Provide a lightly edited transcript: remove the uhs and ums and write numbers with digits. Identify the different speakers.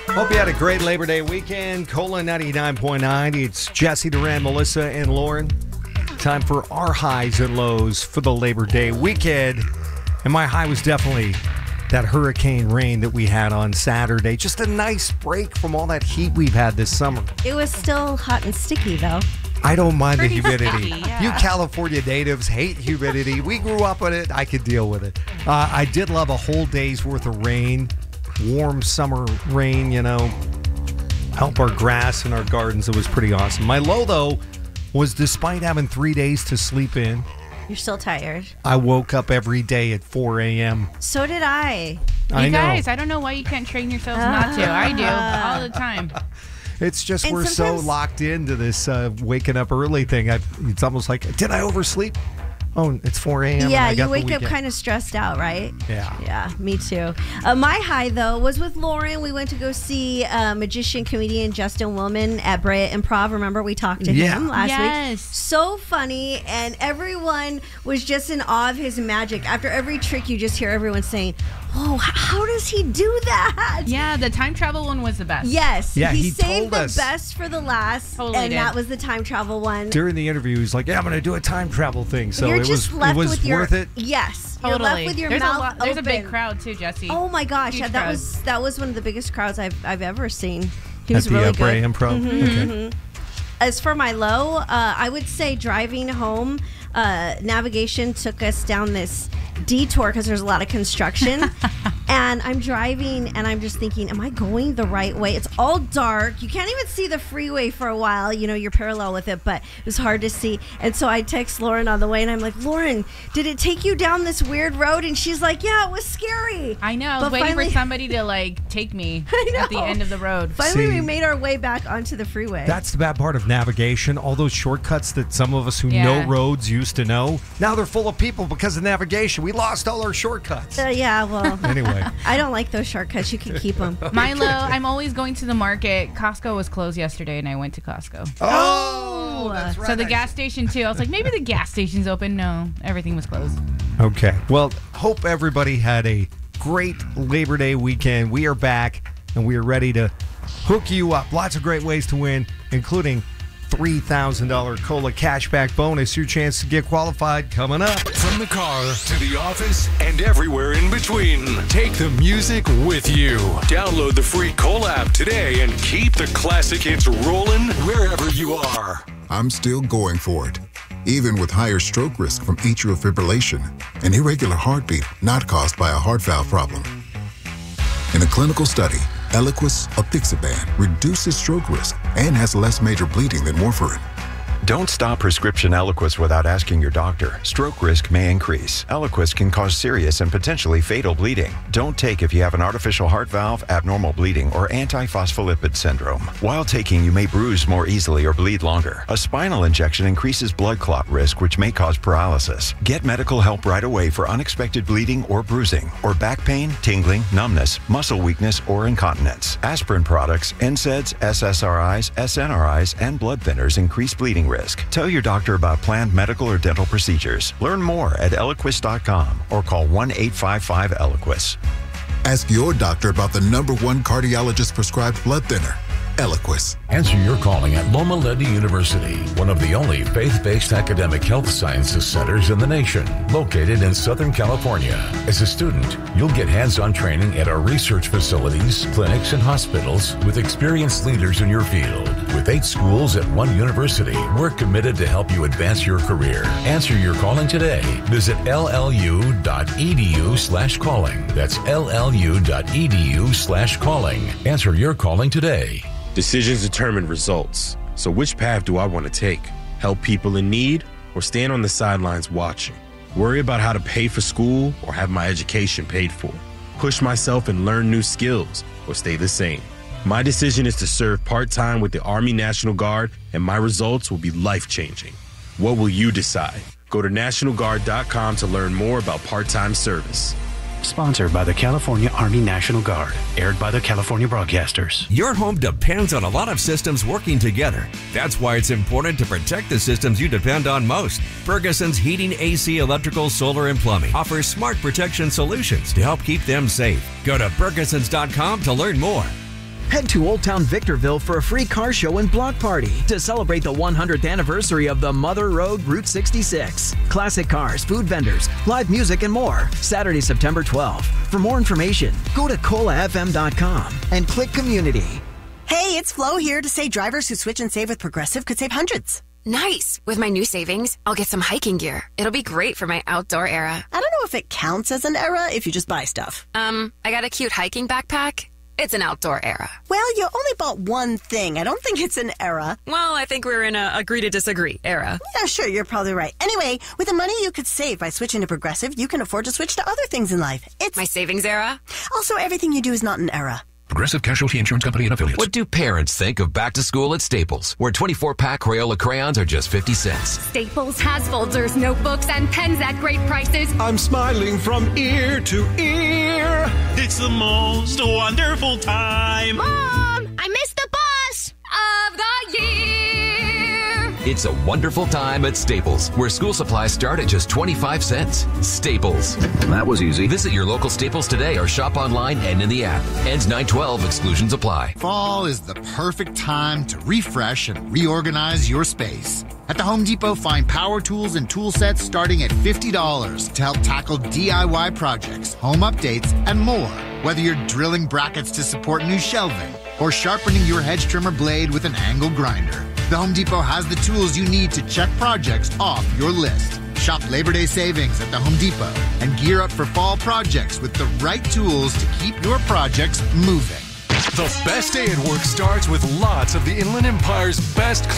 Speaker 1: Hope you had a great Labor Day weekend. Cola 99.9. It's Jesse, Duran, Melissa, and Lauren. Time for our highs and lows for the Labor Day weekend. And my high was definitely that hurricane rain that we had on Saturday. Just a nice break from all that heat we've had this summer.
Speaker 2: It was still hot and sticky, though.
Speaker 1: I don't mind
Speaker 3: Pretty
Speaker 1: the humidity.
Speaker 3: sticky, yeah.
Speaker 1: You California natives hate humidity. We grew up with it. I could deal with it. I did love a whole day's worth of rain. Warm summer rain, help our grass and our gardens. It was pretty awesome. My low, though, was despite having 3 days to sleep in,
Speaker 2: You're still tired.
Speaker 1: I woke up every day at 4 a.m.
Speaker 2: So did I.
Speaker 3: You guys, I don't know why you can't train yourselves not to. I do all the time.
Speaker 1: It's just
Speaker 2: And
Speaker 1: we're so
Speaker 2: sometimes-
Speaker 1: locked into this waking up early thing. It's almost like, did I oversleep? Oh, it's 4 a.m. and
Speaker 2: Yeah,
Speaker 1: I got
Speaker 2: you
Speaker 1: the
Speaker 2: wake up
Speaker 1: weekend.
Speaker 2: kind of stressed out, right?
Speaker 1: Yeah.
Speaker 2: Yeah, me too. My high, though, was with Lauren. We went to go see magician, comedian Justin Willman at Brea Improv. Remember, we talked to him last week?
Speaker 3: Yes.
Speaker 2: So funny, and everyone was just in awe of his magic. After every trick, you just hear everyone saying, "Whoa, how does he do that?"
Speaker 3: Yeah, the time travel one was the best.
Speaker 2: Yes.
Speaker 1: Yeah,
Speaker 2: he
Speaker 1: he
Speaker 2: saved
Speaker 1: told
Speaker 2: the
Speaker 1: us.
Speaker 2: best for the last,
Speaker 3: Totally
Speaker 2: and
Speaker 3: did.
Speaker 2: that was the time travel one.
Speaker 1: During the interview, he's like, "Yeah, I'm going to do a time travel thing." So
Speaker 2: You're
Speaker 1: it
Speaker 2: just
Speaker 1: was
Speaker 2: left
Speaker 1: it was
Speaker 2: with your
Speaker 1: worth it.
Speaker 2: Yes,
Speaker 3: Totally.
Speaker 2: you're left with your
Speaker 3: there's
Speaker 2: mouth
Speaker 3: There's a big
Speaker 2: open.
Speaker 3: crowd too, Jesse.
Speaker 2: Oh my gosh,
Speaker 3: Huge
Speaker 2: that
Speaker 3: crowd.
Speaker 2: was one of the biggest crowds I've ever seen. He
Speaker 1: At
Speaker 2: was
Speaker 1: the
Speaker 2: really
Speaker 1: Brea
Speaker 2: good.
Speaker 1: Improv. Okay.
Speaker 2: As for my low, I would say driving home, navigation took us down this detour because there's a lot of construction. And I'm driving and I'm just thinking, am I going the right way? It's all dark. You can't even see the freeway for a while. You're parallel with it, but it was hard to see. And so I text Lauren on the way and I'm like, Lauren, did it take you down this weird road? And she's like, yeah, it was scary.
Speaker 3: I know. I was
Speaker 2: But
Speaker 3: waiting
Speaker 2: finally-
Speaker 3: for somebody to take me
Speaker 2: I know.
Speaker 3: at the end of the road.
Speaker 2: Finally,
Speaker 1: See,
Speaker 2: we made our way back onto the freeway.
Speaker 1: That's the bad part of navigation. All those shortcuts that some of us who
Speaker 3: Yeah.
Speaker 1: know roads used to know. Now they're full of people because of navigation. We lost all our shortcuts.
Speaker 2: Yeah, well,
Speaker 1: Anyway.
Speaker 2: I don't like those shortcuts. You can keep them.
Speaker 3: Milo, I'm always going to the market. Costco was closed yesterday, and I went to Costco.
Speaker 1: Oh, that's right.
Speaker 3: So the gas station too. I was like, maybe the gas station's open. No, everything was closed.
Speaker 1: Okay. Well, hope everybody had a great Labor Day weekend. We are back, and we are ready to hook you up. Lots of great ways to win, including $3,000 Cola cashback bonus. Your chance to get qualified coming up.
Speaker 4: From the car to the office and everywhere in between. Take the music with you. Download the free Cola app today and keep the classic hits rolling wherever you are.
Speaker 5: I'm still going for it, even with higher stroke risk from atrial fibrillation, an irregular heartbeat not caused by a heart valve problem. In a clinical study, Eliquis apixaban reduces stroke risk and has less major bleeding than warfarin.
Speaker 6: Don't stop prescription Eliquis without asking your doctor. Stroke risk may increase. Eliquis can cause serious and potentially fatal bleeding. Don't take if you have an artificial heart valve, abnormal bleeding, or antiphospholipid syndrome. While taking, you may bruise more easily or bleed longer. A spinal injection increases blood clot risk, which may cause paralysis. Get medical help right away for unexpected bleeding or bruising, or back pain, tingling, numbness, muscle weakness, or incontinence. Aspirin products, NSAIDs, SSRIs, SNRIs, and blood thinners increase bleeding risk. Tell your doctor about planned medical or dental procedures. Learn more at Eliquis.com or call 1-855-ELIQUIS.
Speaker 5: Ask your doctor about the #1 cardiologist prescribed blood thinner, Eliquis.
Speaker 7: Answer your calling at Loma Linda University, one of the only faith-based academic health sciences centers in the nation, located in Southern California. As a student, you'll get hands-on training at our research facilities, clinics, and hospitals with experienced leaders in your field. With 8 schools at one university, we're committed to help you advance your career. Answer your calling today. Visit llu.edu/calling. That's llu.edu/calling. Answer your calling today.
Speaker 8: Decisions determine results. So which path do I want to take? Help people in need or stand on the sidelines watching? Worry about how to pay for school or have my education paid for? Push myself and learn new skills or stay the same? My decision is to serve part-time with the Army National Guard, and my results will be life-changing. What will you decide? Go to NationalGuard.com to learn more about part-time service.
Speaker 9: Sponsored by the California Army National Guard. Aired by the California Broadcasters.
Speaker 10: Your home depends on a lot of systems working together. That's why it's important to protect the systems you depend on most. Ferguson's Heating, AC, Electrical, Solar, and Plumbing offers smart protection solutions to help keep them safe. Go to Fergusons.com to learn more.
Speaker 11: Head to Old Town Victorville for a free car show and block party to celebrate the 100th anniversary of the Mother Road Route 66. Classic cars, food vendors, live music, and more. Saturday, September 12th. For more information, go to colafm.com and click Community.
Speaker 12: Hey, it's Flo here to say drivers who switch and save with Progressive could save hundreds.
Speaker 13: Nice. With my new savings, I'll get some hiking gear. It'll be great for my outdoor era.
Speaker 12: I don't know if it counts as an era if you just buy stuff.
Speaker 13: I got a cute hiking backpack. It's an outdoor era.
Speaker 12: Well, you only bought one thing. I don't think it's an era.
Speaker 13: Well, I think we're in a agree to disagree era.
Speaker 12: Yeah, sure, you're probably right. Anyway, with the money you could save by switching to Progressive, you can afford to switch to other things in life. It's
Speaker 13: my savings era.
Speaker 12: Also, everything you do is not an era.
Speaker 14: Progressive Casualty Insurance Company and Affiliates.
Speaker 15: What do parents think of back to school at Staples, where 24-pack Crayola crayons are just 50 cents?
Speaker 16: Staples has folders, notebooks, and pens at great prices.
Speaker 17: I'm smiling from ear to ear.
Speaker 18: It's the most wonderful time.
Speaker 16: Mom, I missed the bus of the year.
Speaker 15: It's a wonderful time at Staples, where school supplies start at just 25 cents. Staples.
Speaker 14: That was easy.
Speaker 15: Visit your local Staples today or shop online and in the app. Ends 9/12. Exclusions apply.
Speaker 19: Fall is the perfect time to refresh and reorganize your space. At the Home Depot, find power tools and tool sets starting at $50 to help tackle DIY projects, home updates, and more. Whether you're drilling brackets to support new shelving or sharpening your hedge trimmer blade with an angle grinder, the Home Depot has the tools you need to check projects off your list. Shop Labor Day savings at the Home Depot and gear up for fall projects with the right tools to keep your projects moving.
Speaker 4: The best day at work starts with lots of the Inland Empire's best